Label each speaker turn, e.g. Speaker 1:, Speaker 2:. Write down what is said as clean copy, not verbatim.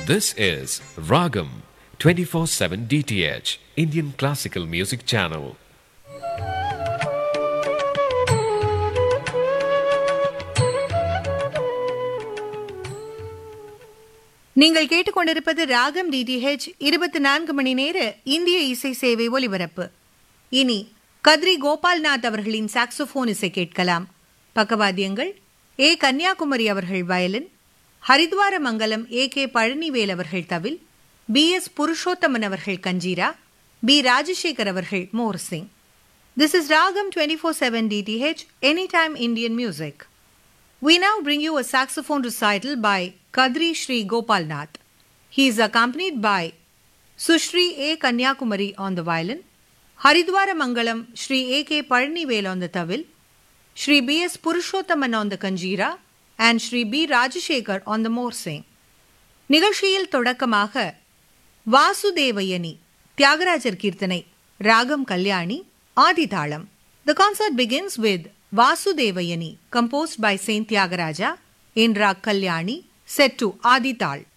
Speaker 1: This is Ragam 24/7 DTH Indian Classical Music Channel.
Speaker 2: நீங்கள் கேட்டுக்கொண்டிருப்பது ராகம் டிடிஹெச் 24 மணி நேர இந்திய இசை சேவை ஒலிபரப்பு. இனி கத்ரி கோபால்நாத் அவர்களின் சாக்ஸோபோன் இசை கேட்கலாம். பக்கவாத்தியங்கள் ஏ கன்னியாகுமரி அவர்கள் வயலின், ஹரித்வார மங்கலம் ஏ பழனிவேல் அவர்கள் தவில், எஸ் புருஷோத்தமன் அவர்கள் கஞ்சீரா, ராஜசேகர் அவர்கள் morsing. This is Ragam 24/7 DTH Anytime Indian Music. We now bring you a saxophone recital by Kadri Shri Gopalnath. He is accompanied by Sushri A. Kanyakumari on the violin, Haridwara Mangalam Shri A.K. Palanivel on the tawil, Shri B.S. Purushothaman on the kanjira, and Shri B. Rajashekar on the morsing. நிகழ்ச்சியில் தொடக்கமாக வாசுதேவயனி தியாகராஜர் கீர்த்தனை ராகம் Kalyani ஆதிதாளம். The concert begins with Vasudevayani, composed by Saint Tyagaraja in Rag Kalyani, set to Adi Tal.